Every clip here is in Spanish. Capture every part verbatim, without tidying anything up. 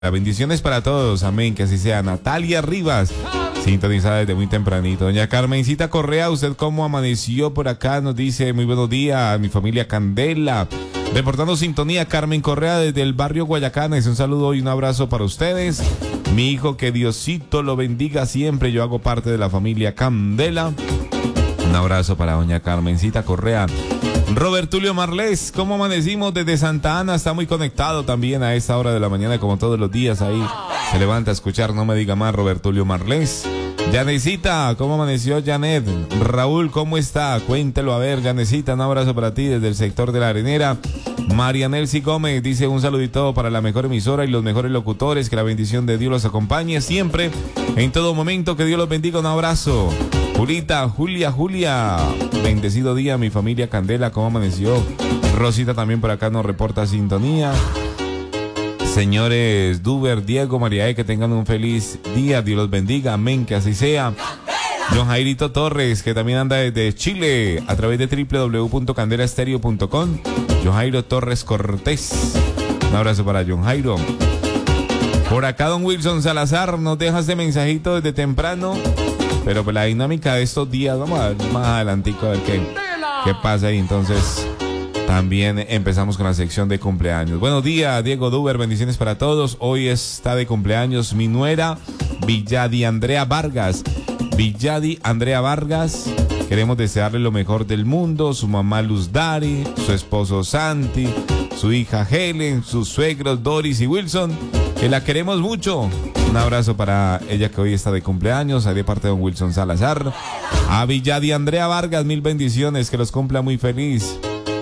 Bendiciones para todos, amén, que así sea. Natalia Rivas, sintonizada desde muy tempranito. Doña Carmencita Correa, ¿usted cómo amaneció por acá? Nos dice, muy buenos días, mi familia Candela. Reportando sintonía, Carmen Correa desde el barrio Guayacanes. Un saludo y un abrazo para ustedes. Mi hijo, que Diosito lo bendiga siempre. Yo hago parte de la familia Candela. Un abrazo para doña Carmencita Correa. Robert Tulio Marlés, ¿cómo amanecimos desde Santa Ana? Está muy conectado también a esta hora de la mañana, como todos los días ahí. Se levanta a escuchar, no me diga más, Robert Tulio Marlés. Janecita, ¿cómo amaneció Janet? Raúl, ¿cómo está? Cuéntelo a ver, Janecita, un abrazo para ti desde el sector de La Arenera. María Nelcy Gómez dice un saludito para la mejor emisora y los mejores locutores, que la bendición de Dios los acompañe siempre, en todo momento, que Dios los bendiga, un abrazo. Julita, Julia, Julia, bendecido día, mi familia Candela, ¿cómo amaneció? Rosita también por acá nos reporta sintonía. Señores Duber, Diego, María E, que tengan un feliz día, Dios los bendiga, amén, que así sea. John Jairito Torres, que también anda desde Chile, a través de doble u doble u doble u punto candela estéreo punto com. John Jairo Torres Cortés, un abrazo para John Jairo. Por acá don Wilson Salazar nos deja este mensajito desde temprano, pero pues la dinámica de estos días, vamos a ver más adelantico a ver qué, qué pasa ahí. Entonces también empezamos con la sección de cumpleaños. Buenos días, Diego Duber, bendiciones para todos. Hoy está de cumpleaños mi nuera Villadi Andrea Vargas. Villadi Andrea Vargas, queremos desearle lo mejor del mundo. Su mamá Luz Dari, su esposo Santi, su hija Helen, sus suegros Doris y Wilson, que la queremos mucho. Un abrazo para ella, que hoy está de cumpleaños, de parte de don Wilson Salazar. A Villadi Andrea Vargas, mil bendiciones, que los cumpla muy feliz.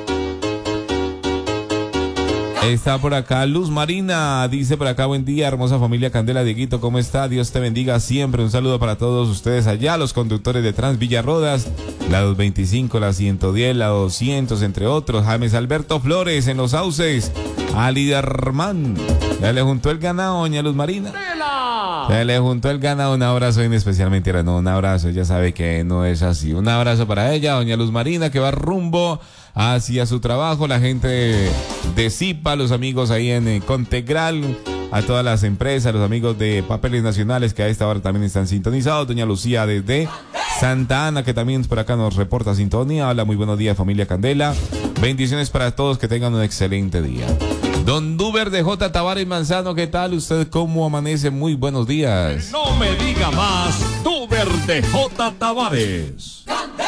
Está por acá Luz Marina, dice por acá, buen día, hermosa familia Candela. Dieguito, ¿cómo está? Dios te bendiga siempre. Un saludo para todos ustedes allá, los conductores de Trans Villarrodas, la doscientos veinticinco, la ciento diez, la doscientos, entre otros. James Alberto Flores en Los Sauces. Ali Darman, ya le juntó el ganado, doña Luz Marina. Ya le juntó el ganado. Un abrazo bien especialmente, no, un abrazo, ella sabe que no es así. Un abrazo para ella, doña Luz Marina, que va rumbo hacia su trabajo. La gente de Zipa, los amigos ahí en Contegral, a todas las empresas, los amigos de Papeles Nacionales, que a esta hora también están sintonizados. Doña Lucía desde Santa Ana, que también por acá nos reporta sintonía. Hola, muy buenos días, familia Candela. Bendiciones para todos, que tengan un excelente día. Don Duber de J. Tavares Manzano, ¿qué tal? ¿Usted cómo amanece? Muy buenos días. No me diga más, Duber de J. Tavares.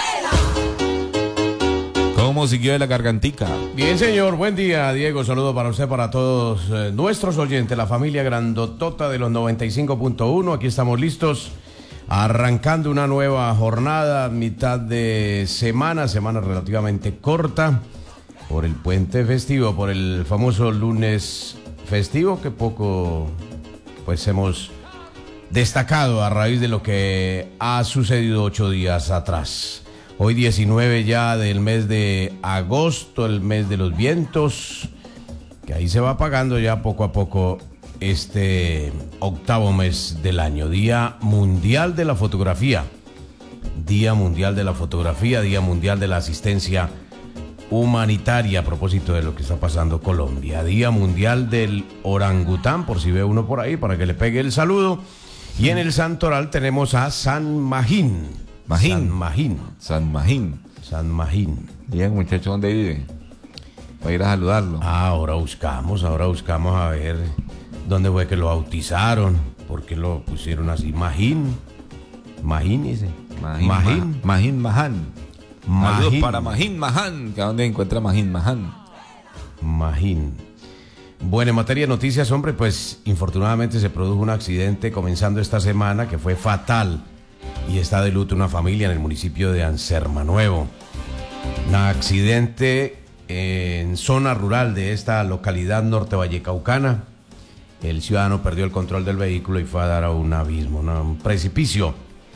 ¿Cómo siguió de la gargantica? Bien, señor, buen día, Diego. Saludo para usted, para todos eh, nuestros oyentes, la familia grandotota de los noventa y cinco punto uno. Aquí estamos listos, arrancando una nueva jornada, mitad de semana, semana relativamente corta, por el puente festivo, por el famoso lunes festivo, que poco pues hemos destacado a raíz de lo que ha sucedido ocho días atrás. Hoy diecinueve ya del mes de agosto, el mes de los vientos, que ahí se va apagando ya poco a poco este octavo mes del año. Día Mundial de la Fotografía, Día Mundial de la Fotografía, Día Mundial de la Asistencia Humanitaria, a propósito de lo que está pasando Colombia. Día Mundial del Orangután, por si ve uno por ahí, para que le pegue el saludo. Y en el Santoral tenemos a San Magín. Magín. San Magín. San Magín. San Magín. Bien, muchacho, ¿dónde vive? Para ir a saludarlo. Ah, ahora buscamos, ahora buscamos a ver dónde fue que lo bautizaron, por qué lo pusieron así. Magín. Magín, dice. Magín. Magín. Magín Maján. Saludos Magín. para Magín Maján, que dónde encuentra Magín Maján. Magín. Bueno, en materia de noticias, hombre, pues infortunadamente se produjo un accidente comenzando esta semana que fue fatal, y está de luto una familia en el municipio de Anserma Nuevo. Un accidente en zona rural de esta localidad norte vallecaucana. El ciudadano perdió el control del vehículo y fue a dar a un abismo, un precipicio.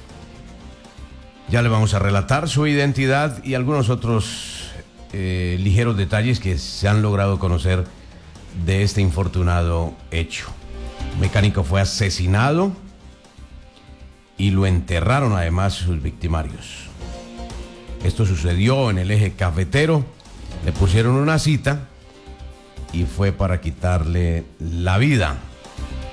Ya le vamos a relatar su identidad y algunos otros eh, ligeros detalles que se han logrado conocer de este infortunado hecho. El mecánico fue asesinado y lo enterraron además sus victimarios. Esto sucedió en el eje cafetero. Le pusieron una cita y fue para quitarle la vida.